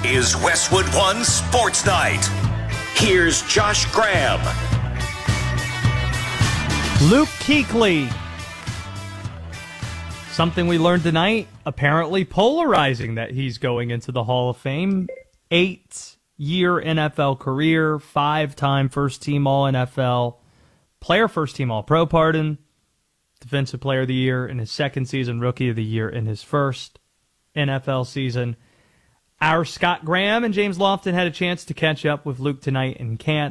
is Westwood One Sports Night. Here's Josh Graham. Luke Kuechly. Something we learned tonight, apparently polarizing that he's going into the Hall of Fame. 8-year NFL career, 5-time first-team All-NFL, player first-team All-Pro, Defensive Player of the Year in his second season, Rookie of the Year in his first NFL season. Our Scott Graham and James Lofton had a chance to catch up with Luke tonight and can't.